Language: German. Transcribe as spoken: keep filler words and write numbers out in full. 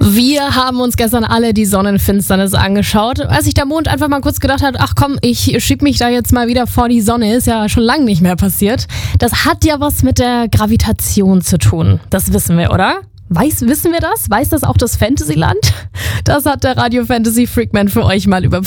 Wir haben uns gestern alle die Sonnenfinsternis angeschaut. Als sich der Mond einfach mal kurz gedacht hat, ach komm, ich schieb mich da jetzt mal wieder vor die Sonne, ist ja schon lange nicht mehr passiert. Das hat ja was mit der Gravitation zu tun. Das wissen wir, oder? Weiß, wissen wir das? Weiß das auch das Fantasyland? Das hat der Radio Fantasy Freakman für euch mal überprüft.